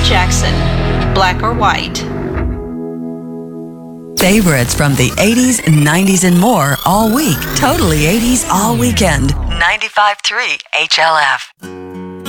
Jackson, Black or White. Favorites from the 80s, 90s, and more all week. Totally 80s all weekend. 95.3 HLF.